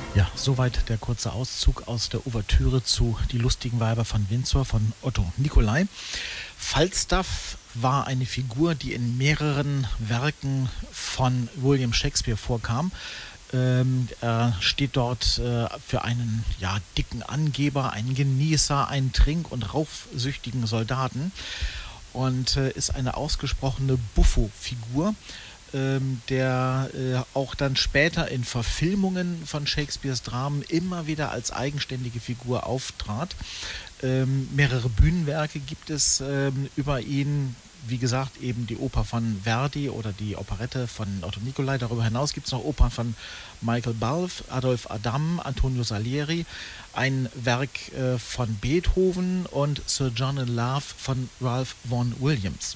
Ja, soweit der kurze Auszug aus der Ouvertüre zu Die lustigen Weiber von Windsor von Otto Nicolai. Falstaff war eine Figur, die in mehreren Werken von William Shakespeare vorkam. Er steht dort für einen dicken Angeber, einen Genießer, einen trink- und raufsüchtigen Soldaten und ist eine ausgesprochene Buffo-Figur, der auch dann später in Verfilmungen von Shakespeares Dramen immer wieder als eigenständige Figur auftrat. Mehrere Bühnenwerke gibt es über ihn. Wie gesagt, eben die Oper von Verdi oder die Operette von Otto Nicolai. Darüber hinaus gibt es noch Opern von Michael Balfe, Adolphe Adam, Antonio Salieri, ein Werk von Beethoven und Sir John in Love von Ralph Vaughan Williams.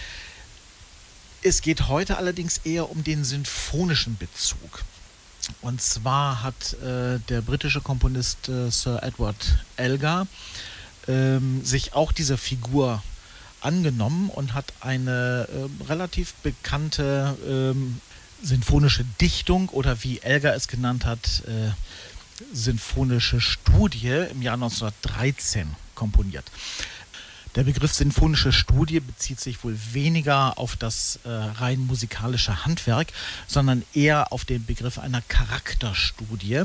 Es geht heute allerdings eher um den sinfonischen Bezug. Und zwar hat der britische Komponist Sir Edward Elgar sich auch dieser Figur angenommen und hat eine relativ bekannte sinfonische Dichtung oder wie Elgar es genannt hat, sinfonische Studie im Jahr 1913 komponiert. Der Begriff sinfonische Studie bezieht sich wohl weniger auf das rein musikalische Handwerk, sondern eher auf den Begriff einer Charakterstudie.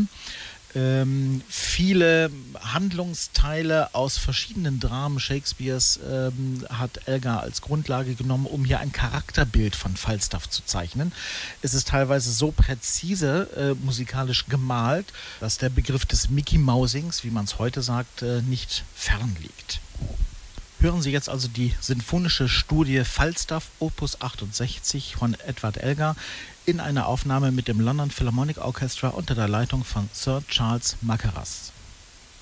Viele Handlungsteile aus verschiedenen Dramen Shakespeares hat Elgar als Grundlage genommen, um hier ein Charakterbild von Falstaff zu zeichnen. Es ist teilweise so präzise musikalisch gemalt, dass der Begriff des Mickey Mousings, wie man es heute sagt, nicht fern liegt. Hören Sie jetzt also die sinfonische Studie Falstaff Opus 68 von Edward Elgar in einer Aufnahme mit dem London Philharmonic Orchestra unter der Leitung von Sir Charles Mackerras.